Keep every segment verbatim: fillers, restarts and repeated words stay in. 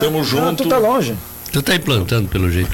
Tamo junto. Não, tu tá longe. Tu tá implantando, pelo jeito.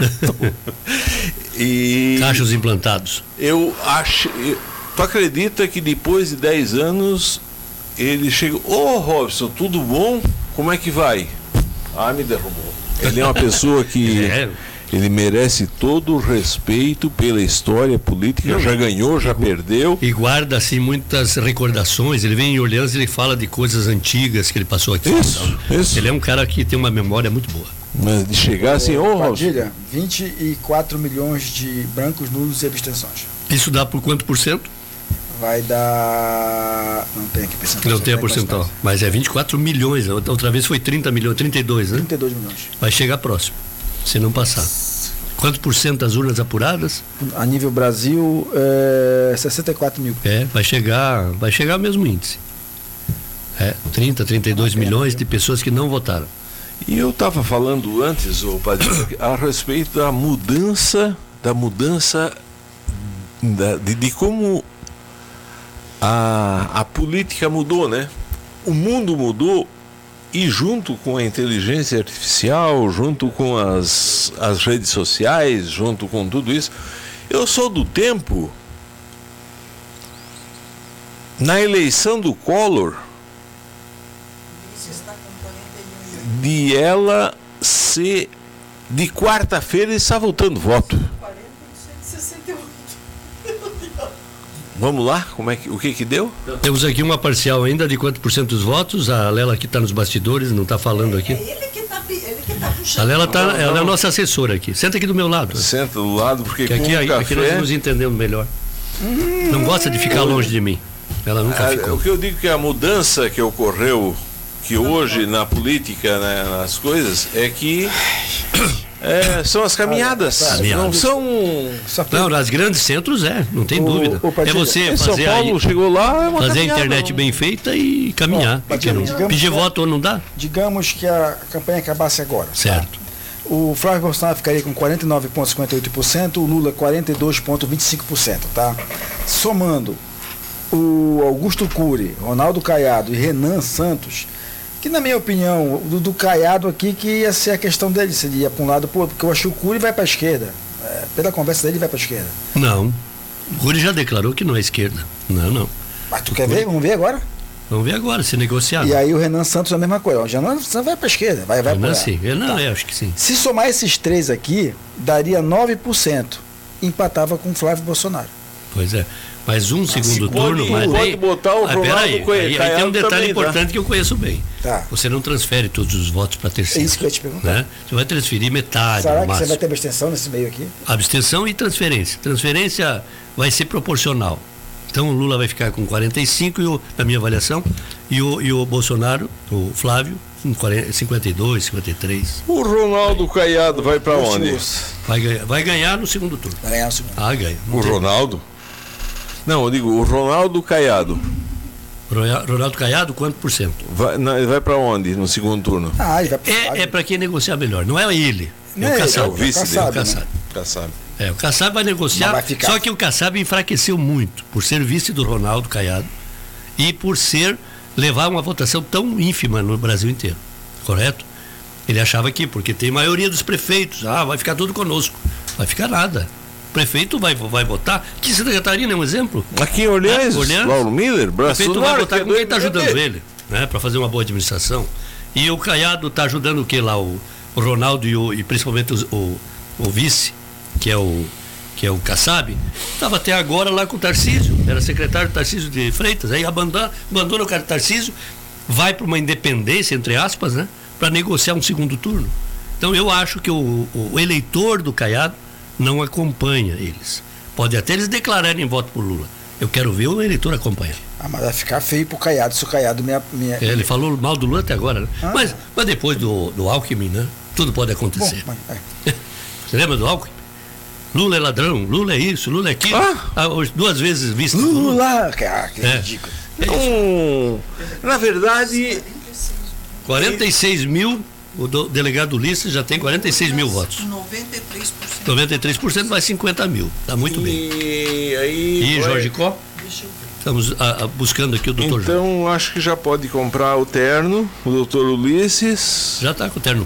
E cachos implantados. Eu acho. Eu, tu acredita que depois de dez anos ele chega. Ô, oh, Robson, tudo bom? Como é que vai? Ah, me derrubou. Ele é uma pessoa que. É. Ele merece todo o respeito pela história política, não, já ganhou, já perdeu. E guarda assim muitas recordações. Ele vem em Orleans e ele fala de coisas antigas que ele passou aqui. Isso, isso. Ele é um cara que tem uma memória muito boa. Mas de chegar assim, ô, Padilha, vinte e quatro milhões de brancos, nulos e abstenções. Isso dá por quanto por cento? Vai dar. Não tem aqui percentual. Não tem a percentual. Mas é vinte e quatro milhões. Outra vez foi trinta milhões, trinta e dois, né? trinta e dois milhões. Vai chegar próximo, se não passar. Quanto por cento das urnas apuradas? A nível Brasil, é sessenta e quatro mil. É, vai chegar, vai chegar ao mesmo índice. É, trinta, trinta e dois milhões de pessoas que não votaram. E eu estava falando antes, ô Padilha, a respeito da mudança, da mudança da, de, de como a, a política mudou, né? O mundo mudou. E junto com a inteligência artificial, junto com as, as redes sociais, junto com tudo isso, eu sou do tempo, na eleição do Collor, de ela ser, de quarta-feira ele está voltando voto. Vamos lá, como é que, o que que deu? Temos aqui uma parcial ainda de quanto por cento dos votos. A Lela aqui está nos bastidores, não está falando aqui. É ele que está tá puxando. A Lela tá, ela é a nossa assessora aqui. Senta aqui do meu lado. Senta do lado, porque aqui, com aqui, café... aqui nós nos entendemos melhor. Hum, não gosta de ficar longe de mim. Ela nunca a, ficou. O que eu digo que a mudança que ocorreu, que hoje na política, né, nas coisas, é que é, são as caminhadas. Não são. Não, nas grandes centros é, não tem o, dúvida. O é você São fazer Paulo aí, chegou lá, é uma fazer caminhada, a internet não. bem feita e caminhar. Bom, Padilha, não, pedir voto ou não dá? Digamos que a campanha acabasse agora. Certo. Tá? O Flávio Bolsonaro ficaria com quarenta e nove vírgula cinquenta e oito por cento, o Lula quarenta e dois vírgula vinte e cinco por cento, tá? Somando o Augusto Cury, Ronaldo Caiado e Renan Santos, que na minha opinião, do, do Caiado aqui, que ia ser a questão dele, se ele ia para um lado, pô, porque eu acho que o Cury vai para a esquerda. É, pela conversa dele, ele vai para a esquerda. Não. O Cury já declarou que não é esquerda. Não, não. Mas tu o quer Cury... ver? Vamos ver agora? Vamos ver agora, se negociar. E aí o Renan Santos a mesma coisa. O Renan Santos vai para a esquerda, vai, vai Renan para sim, Renan tá. é, acho que sim. Se somar esses três aqui, daria nove por cento. Empatava com o Flávio Bolsonaro. Pois é. Mais um ah, segundo turno, pode, mas pode aí, botar o ah, peraí, aí, aí tem um detalhe também, importante tá? que eu conheço bem. Tá. Você não transfere todos os votos para terceiro. É isso que eu ia te perguntar. Né? Você vai transferir metade. Será que máximo. você vai ter abstenção nesse meio aqui? Abstenção e transferência. Transferência vai ser proporcional. Então o Lula vai ficar com quarenta e cinco, e o, na minha avaliação, e o, e o Bolsonaro, o Flávio, com quarenta, cinquenta e dois, cinquenta e três. O Ronaldo Caiado vai para onde? Vai ganhar, vai ganhar no segundo turno. Vai ganhar no segundo. Ah, ganha. O tem... Ronaldo? Não, eu digo o Ronaldo Caiado. Ronaldo Caiado, quanto por cento? Vai, não, ele vai para onde no segundo turno? Ah, ele vai pro é é para quem negociar melhor, não é ele. Não é o É Kassab. o vice dele. É o Kassab. Né? Kassab. É, o Kassab vai negociar, vai só que o Kassab enfraqueceu muito por ser vice do Ronaldo Caiado e por ser levar uma votação tão ínfima no Brasil inteiro, correto? Ele achava que, porque tem maioria dos prefeitos, ah, vai ficar tudo conosco. Vai ficar nada. O prefeito vai, vai votar. Que Santa Catarina é um exemplo. Aqui em Orleans, ah, Lauro Miller, o prefeito vai votar com quem está ajudando ver. ele, né, para fazer uma boa administração. E o Caiado está ajudando o que lá? O, o Ronaldo e, o, e principalmente o, o, o vice, que é o, que é o Kassab, estava até agora lá com o Tarcísio, era secretário do Tarcísio de Freitas, aí abandona, abandona o cara do Tarcísio, vai para uma independência, entre aspas, né, para negociar um segundo turno. Então eu acho que o, o, o eleitor do Caiado não acompanha eles. Pode até eles declararem voto por Lula. Eu quero ver o eleitor acompanhar. Ah, mas vai ficar feio pro Caiado, se o Caiado me... me... É, ele falou mal do Lula até agora, né? Ah, mas, mas depois do, do Alckmin, né? Tudo pode acontecer. Bom, mas, é. Você lembra do Alckmin? Lula é ladrão, Lula é isso, Lula é aquilo. Ah, ah, duas vezes visto. Lula! Ah, que é. ridículo. É um, na verdade... quarenta e seis mil, o do, delegado Ulisses já tem quarenta e seis mil votos. noventa e três por cento. noventa e três por cento vai cinquenta mil. Tá muito e bem. Aí, e Jorge Có? Deixa eu ver. Estamos a, a, buscando aqui o doutor Então, acho que já pode comprar o terno, o doutor Ulisses. Já está com o terno